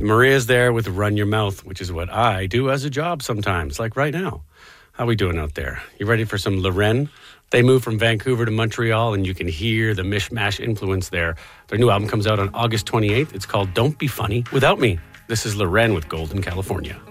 Maria's there with Run Your Mouth, which is what I do as a job sometimes, like right now. How we doing out there? You ready for some Loren? They moved from Vancouver to Montreal, and you can hear the mishmash influence there. Their new album comes out on August 28th. It's called Don't Be Funny Without Me. This is Loren with Golden, California.